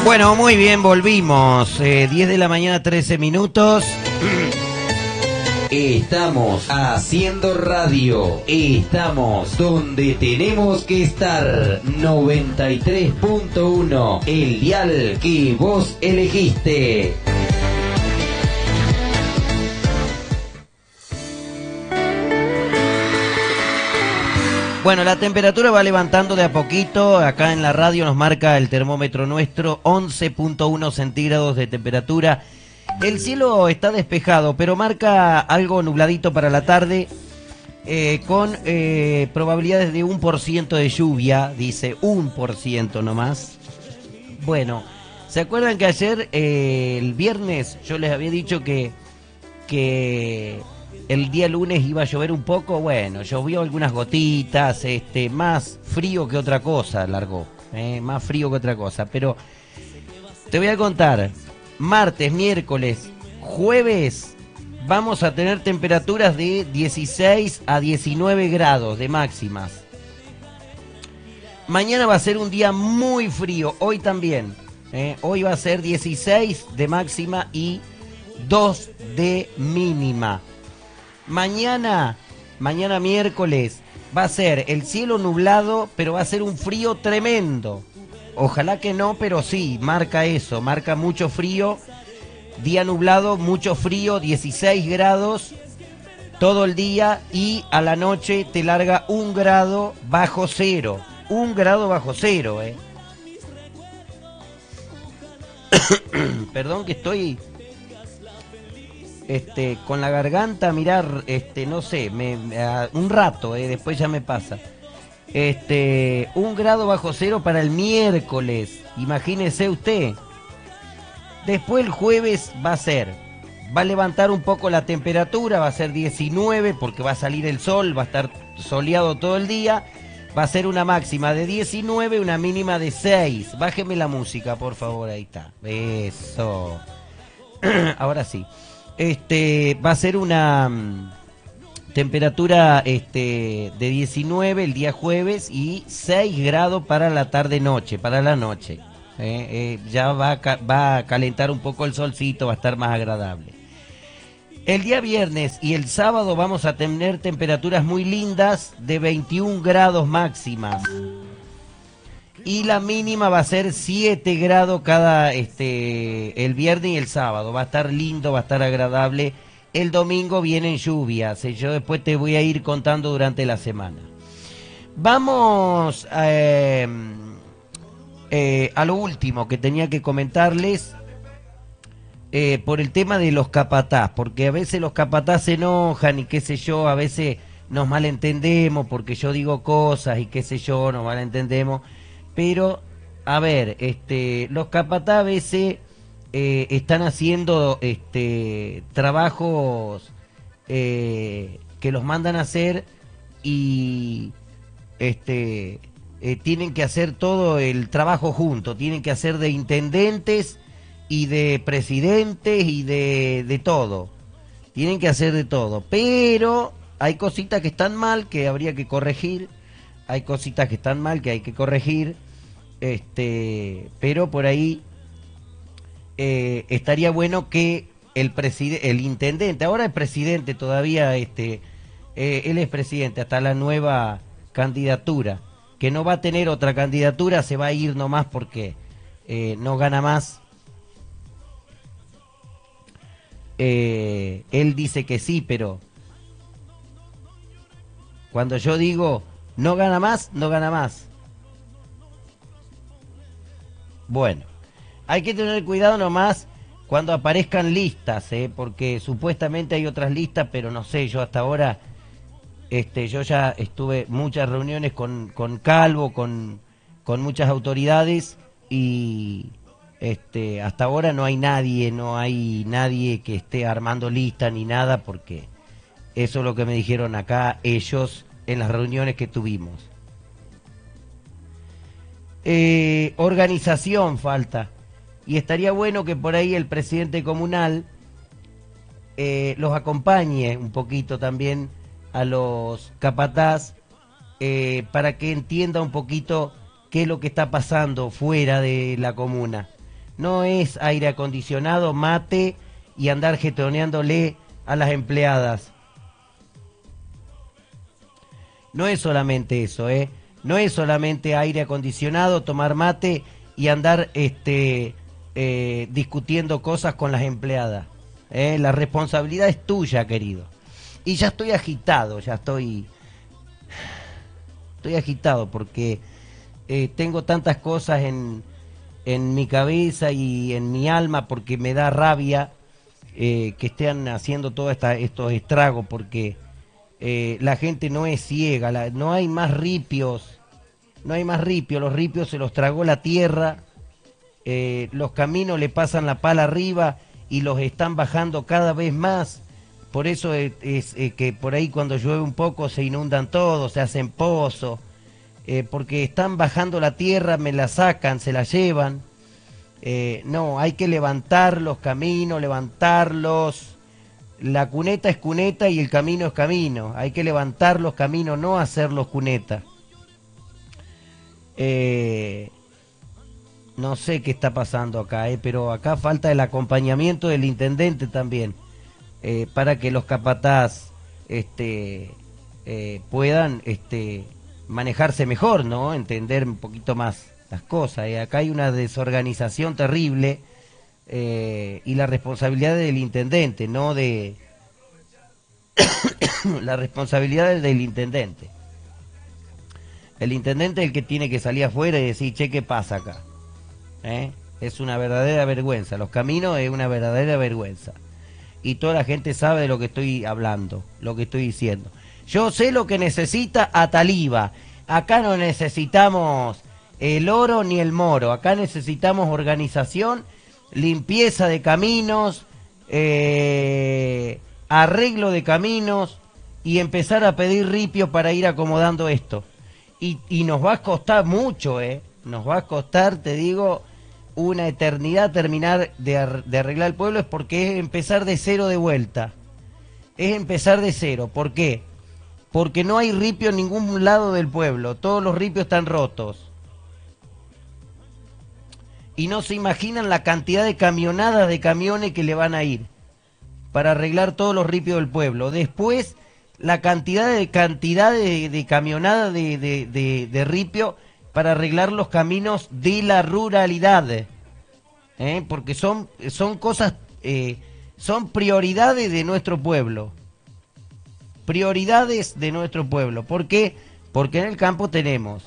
Bueno, muy bien, volvimos. 10 de la mañana, 13 minutos. Estamos haciendo radio. Estamos donde tenemos que estar. 93.1, el dial que vos elegiste. Bueno, la temperatura va levantando de a poquito. Acá en la radio nos marca el termómetro nuestro, 11.1 centígrados de temperatura. El cielo está despejado, pero marca algo nubladito para la tarde, con probabilidades de 1% de lluvia, dice 1% nomás. Bueno, ¿se acuerdan que ayer, el viernes, yo les había dicho que el día lunes iba a llover un poco? Bueno, llovió algunas gotitas, más frío que otra cosa, largó, más frío que otra cosa. Pero te voy a contar, martes, miércoles, jueves, vamos a tener temperaturas de 16 a 19 grados de máximas. Mañana va a ser un día muy frío, hoy también. Hoy va a ser 16 de máxima y 2 de mínima. Mañana miércoles va a ser el cielo nublado, pero va a ser un frío tremendo. Ojalá que no, pero sí, marca eso, marca mucho frío. Día nublado, mucho frío, 16 grados todo el día, y a la noche te larga 1 grado bajo cero. 1 grado bajo cero, Perdón que estoy con la garganta, mirar, no sé, un rato, después ya me pasa. 1 grado bajo cero para el miércoles, imagínese usted. Después el jueves va a levantar un poco la temperatura, va a ser 19 porque va a salir el sol, va a estar soleado todo el día. Va a ser una máxima de 19, una mínima de 6. Bájeme la música, por favor, ahí está. Eso. Ahora sí. Va a ser una temperatura de 19 el día jueves y 6 grados para la tarde-noche, para la noche. Ya va a calentar un poco el solcito, va a estar más agradable. El día viernes y el sábado vamos a tener temperaturas muy lindas de 21 grados máximas. Y la mínima va a ser 7 grados el viernes y el sábado. Va a estar lindo, va a estar agradable. El domingo vienen lluvias. Yo después te voy a ir contando durante la semana. Vamos a lo último que tenía que comentarles, por el tema de los capataz. Porque a veces los capataz se enojan y qué sé yo, a veces nos malentendemos porque yo digo cosas y qué sé yo, nos malentendemos. Pero, a ver, los capataz a veces están haciendo trabajos que los mandan a hacer y tienen que hacer todo el trabajo junto, tienen que hacer de intendentes y de presidentes y de todo, tienen que hacer de todo, pero hay cositas que están mal que habría que corregir, hay cositas que están mal que hay que corregir. Pero por ahí estaría bueno que el intendente, ahora es presidente todavía, él es presidente hasta la nueva candidatura, que no va a tener otra candidatura, se va a ir nomás porque no gana más. Él dice que sí, pero cuando yo digo no gana más, no gana más. Bueno, hay que tener cuidado nomás cuando aparezcan listas, porque supuestamente hay otras listas, pero no sé, yo hasta ahora, yo ya estuve muchas reuniones con Calvo, con muchas autoridades y hasta ahora no hay nadie que esté armando lista ni nada, porque eso es lo que me dijeron acá ellos en las reuniones que tuvimos. Organización falta, y estaría bueno que por ahí el presidente comunal los acompañe un poquito también a los capataz, para que entienda un poquito qué es lo que está pasando fuera de la comuna. no es aire acondicionado, mate y andar jetoneándole a las empleadas. No es solamente eso, no es solamente aire acondicionado, tomar mate y andar discutiendo cosas con las empleadas. La responsabilidad es tuya, querido. Y ya estoy agitado, estoy agitado porque tengo tantas cosas en mi cabeza y en mi alma, porque me da rabia que estén haciendo todos estos estragos, porque la gente no es ciega, no hay más ripios, los ripios se los tragó la tierra, los caminos le pasan la pala arriba y los están bajando cada vez más. Por eso es que por ahí cuando llueve un poco se inundan todos, se hacen pozos, porque están bajando la tierra, me la sacan, se la llevan. No, hay que levantar los caminos, levantarlos. La cuneta es cuneta y el camino es camino. Hay que levantar los caminos, no hacerlos cuneta. No sé qué está pasando acá, pero acá falta el acompañamiento del intendente también. Para que los capataz puedan manejarse mejor, ¿no? Entender un poquito más las cosas. Acá hay una desorganización terrible y la responsabilidad del intendente, no de... la responsabilidad es del intendente. El intendente es el que tiene que salir afuera y decir, che, ¿qué pasa acá? Es una verdadera vergüenza. Los caminos es una verdadera vergüenza. Y toda la gente sabe de lo que estoy hablando, lo que estoy diciendo. Yo sé lo que necesita Ataliva. Acá no necesitamos el oro ni el moro. Acá necesitamos organización, limpieza de caminos, arreglo de caminos y empezar a pedir ripio para ir acomodando esto. Y nos va a costar mucho, nos va a costar, te digo, una eternidad terminar de arreglar el pueblo, es porque es empezar de cero de vuelta. Es empezar de cero. ¿Por qué? Porque no hay ripio en ningún lado del pueblo. Todos los ripios están rotos. Y no se imaginan la cantidad de camionadas de camiones que le van a ir para arreglar todos los ripios del pueblo. Después, la cantidad de camionadas de ripio para arreglar los caminos de la ruralidad, porque son cosas, son prioridades de nuestro pueblo, prioridades de nuestro pueblo. ¿Por qué? Porque en el campo tenemos,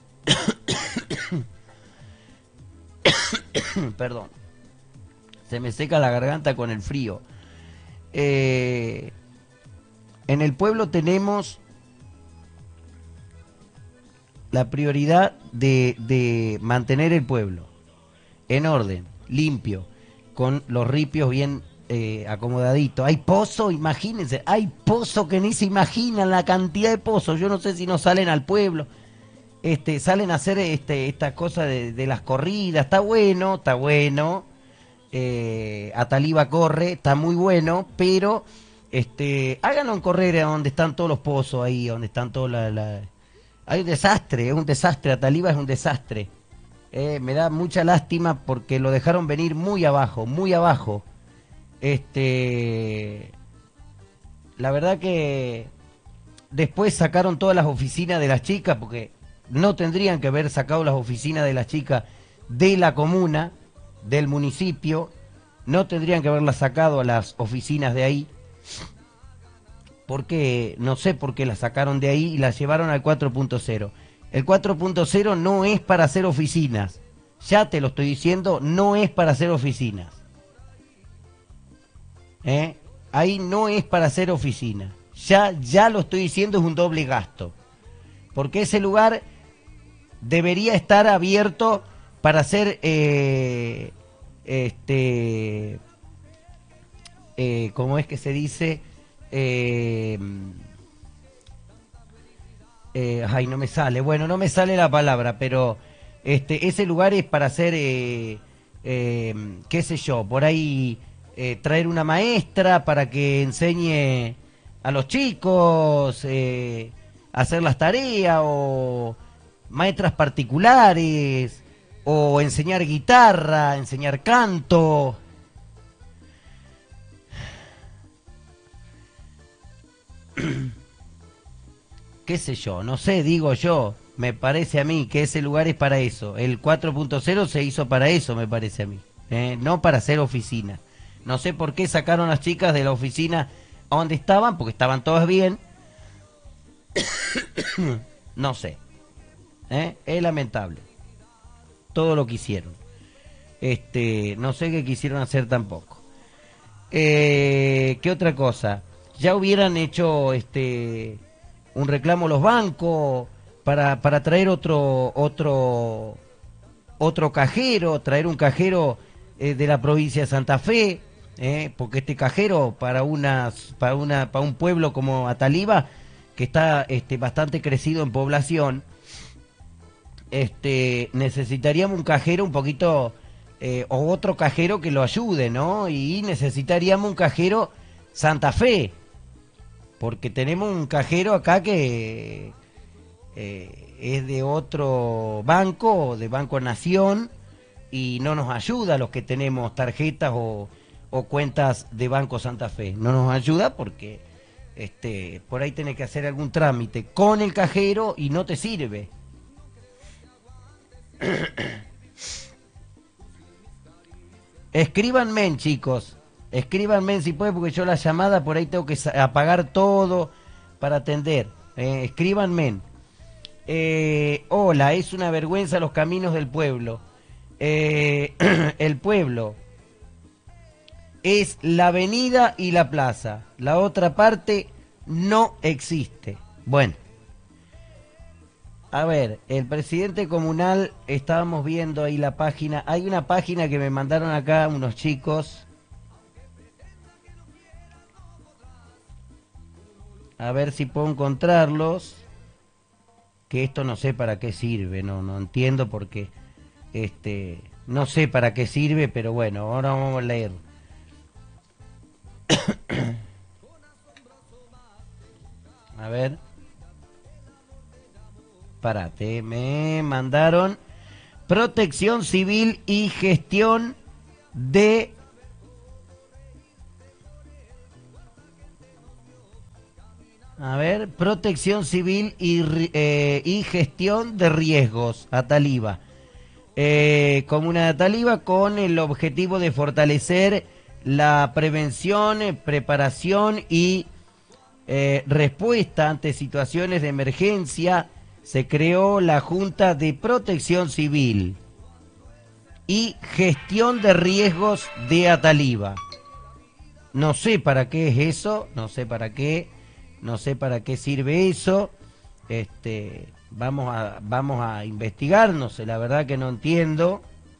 perdón, se me seca la garganta con el frío. En el pueblo tenemos la prioridad de mantener el pueblo en orden, limpio, con los ripios bien acomodaditos. Hay pozos, imagínense, hay pozos que ni se imaginan la cantidad de pozos. Yo no sé si no salen al pueblo, salen a hacer esta cosa de las corridas. Está bueno, Ataliva corre, está muy bueno, pero háganlo en correr a donde están todos los pozos ahí, donde están todos hay un desastre, Ataliva es un desastre. Me da mucha lástima porque lo dejaron venir muy abajo, muy abajo. La verdad que después sacaron todas las oficinas de las chicas, porque no tendrían que haber sacado las oficinas de las chicas de la comuna, del municipio, no tendrían que haberlas sacado a las oficinas de ahí, porque no sé por qué las sacaron de ahí y las llevaron al 4.0. El 4.0 no es para hacer oficinas, ya te lo estoy diciendo, no es para hacer oficinas. Ahí no es para hacer oficinas, ya lo estoy diciendo, es un doble gasto, porque ese lugar debería estar abierto para hacer ¿cómo es que se dice? Ay, no me sale, bueno, no me sale la palabra, pero ese lugar es para hacer qué sé yo, por ahí traer una maestra para que enseñe a los chicos a hacer las tareas, o maestras particulares, o enseñar guitarra, enseñar canto. Qué sé yo, no sé, digo yo, me parece a mí que ese lugar es para eso. El 4.0 se hizo para eso, me parece a mí, no para hacer oficina. No sé por qué sacaron a las chicas de la oficina a donde estaban, porque estaban todas bien. No sé, es lamentable todo lo que hicieron. No sé qué quisieron hacer tampoco. ¿Qué otra cosa? Ya hubieran hecho un reclamo los bancos para traer otro cajero, traer un cajero de la provincia de Santa Fe, porque este cajero para un pueblo como Ataliba, que está bastante crecido en población, necesitaríamos un cajero un poquito o otro cajero que lo ayude, ¿no? Y necesitaríamos un cajero Santa Fe, porque tenemos un cajero acá que es de otro banco, de Banco Nación, y no nos ayuda a los que tenemos tarjetas o cuentas de Banco Santa Fe. No nos ayuda porque por ahí tenés que hacer algún trámite con el cajero y no te sirve. Escríbanme, chicos. Escríbanme si pueden, porque yo la llamada por ahí tengo que apagar todo para atender. Escríbanme. Hola, es una vergüenza los caminos del pueblo. El pueblo es la avenida y la plaza. La otra parte no existe. Bueno. A ver, el presidente comunal, estábamos viendo ahí la página. Hay una página que me mandaron acá unos chicos. A ver si puedo encontrarlos. Que esto no sé para qué sirve, no entiendo por qué. No sé para qué sirve, pero bueno, ahora vamos a leer. A ver. Párate, me mandaron Protección Civil y Gestión de... A ver, Protección Civil y Gestión de Riesgos, Ataliba. Comuna de Ataliba, con el objetivo de fortalecer la prevención, preparación y respuesta ante situaciones de emergencia. Se creó la Junta de Protección Civil y Gestión de Riesgos de Ataliba. No sé para qué es eso, no sé para qué sirve eso. Vamos a investigar, no sé, la verdad que no entiendo.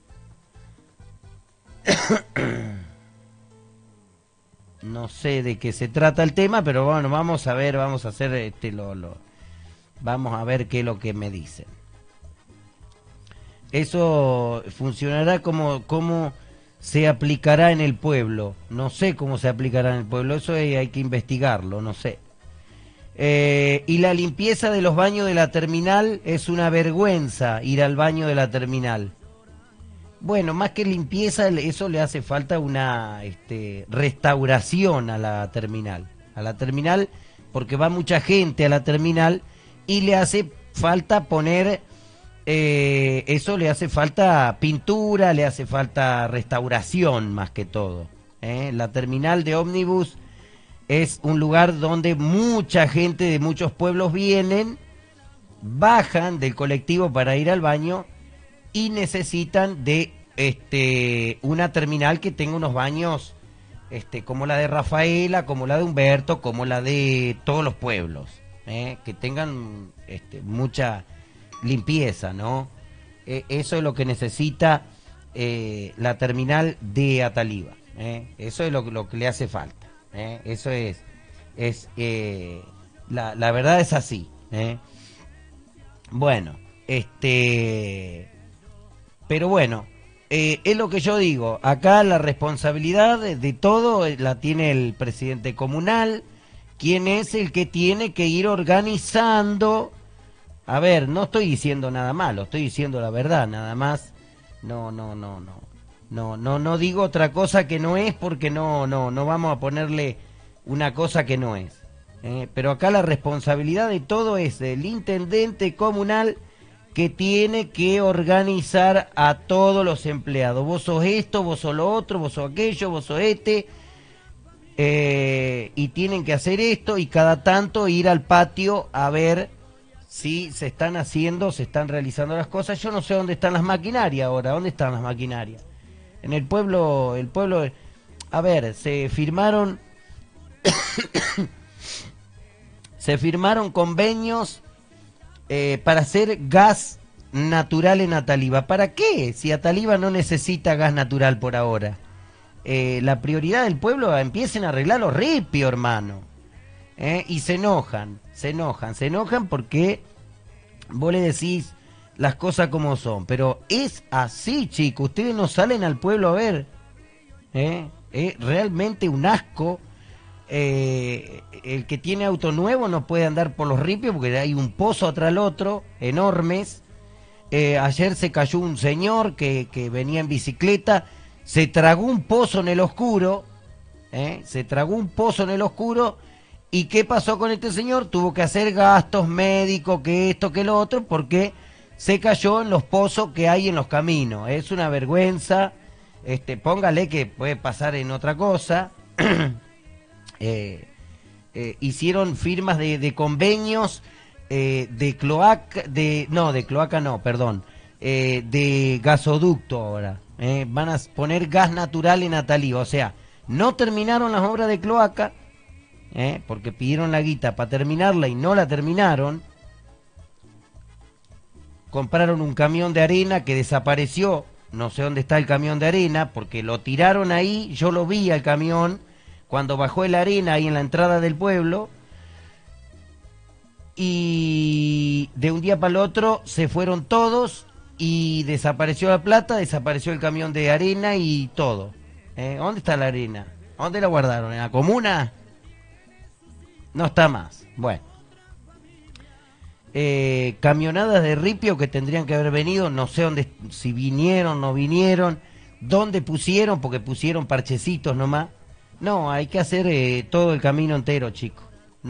No sé de qué se trata el tema, pero bueno, vamos a ver, vamos a hacer vamos a ver qué es lo que me dicen. Eso funcionará como se aplicará en el pueblo. No sé cómo se aplicará en el pueblo, eso hay que investigarlo, no sé. Y la limpieza de los baños de la terminal, es una vergüenza ir al baño de la terminal. Bueno, más que limpieza, eso le hace falta una restauración a la terminal. A la terminal, porque va mucha gente a la terminal y le hace falta poner, eso le hace falta pintura, le hace falta restauración más que todo. La terminal de ómnibus es un lugar donde mucha gente de muchos pueblos vienen, bajan del colectivo para ir al baño y necesitan de una terminal que tenga unos baños como la de Rafaela, como la de Humberto, como la de todos los pueblos, que tengan mucha limpieza, ¿no? Eso es lo que necesita la terminal de Ataliba, eso es lo que le hace falta, eso es la verdad es así, bueno, pero bueno, es lo que yo digo, acá la responsabilidad de todo la tiene el presidente comunal, quien es el que tiene que ir organizando. A ver, no estoy diciendo nada malo, estoy diciendo la verdad, nada más. No, no, no, no. No, no, no digo otra cosa que no es porque no vamos a ponerle una cosa que no es. Pero acá la responsabilidad de todo es del intendente comunal que tiene que organizar a todos los empleados. Vos sos esto, vos sos lo otro, vos sos aquello, vos sos este. Y tienen que hacer esto y cada tanto ir al patio a ver si se están haciendo, se están realizando las cosas. Yo no sé dónde están las maquinarias ahora, ¿dónde están las maquinarias? En el pueblo, a ver, se firmaron convenios para hacer gas natural en Ataliva. ¿Para qué? Si Ataliva no necesita gas natural por ahora. La prioridad del pueblo, empiecen a arreglar los ripios, hermano. Y se enojan porque vos le decís las cosas como son, pero es así, chicos. Ustedes no salen al pueblo a ver. Es realmente un asco. El que tiene auto nuevo no puede andar por los ripios porque hay un pozo atrás del otro, enormes. Ayer se cayó un señor que venía en bicicleta, se tragó un pozo en el oscuro, ¿y qué pasó con este señor? Tuvo que hacer gastos médicos, que esto, que lo otro, porque se cayó en los pozos que hay en los caminos. Es una vergüenza. Póngale que puede pasar en otra cosa. Hicieron firmas de convenios de gasoducto ahora. Van a poner gas natural en Ataliva. O sea, no terminaron las obras de cloaca, porque pidieron la guita para terminarla y no la terminaron. Compraron un camión de arena que desapareció. No sé dónde está el camión de arena, porque lo tiraron ahí. Yo lo vi al camión cuando bajó la arena ahí en la entrada del pueblo. Y de un día para el otro se fueron todos y desapareció la plata, desapareció el camión de arena y todo. ¿Dónde está la arena? ¿Dónde la guardaron? ¿En la comuna? No está más. Bueno. Camionadas de ripio que tendrían que haber venido, no sé dónde, si vinieron, no vinieron, dónde pusieron, porque pusieron parchecitos nomás. No, hay que hacer todo el camino entero, chicos.